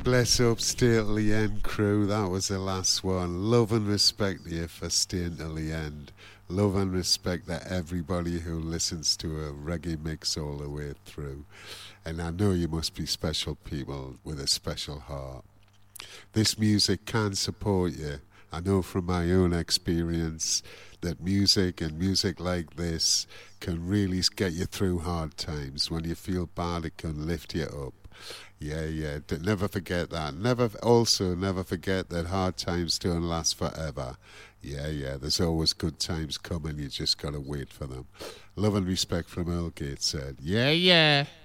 Bless up, stay till the end, crew. That was the last one. Love and respect to you for staying till the end. Love and respect to everybody who listens to a reggae mix all the way through. And I know you must be special people with a special heart. This music can support you. I know from my own experience that music and music like this can really get you through hard times. When you feel bad, it can lift you up. Yeah. Never forget that. Never forget that hard times don't last forever. Yeah. There's always good times coming. You just gotta wait for them. Love and respect from Earl Gates said. Yeah.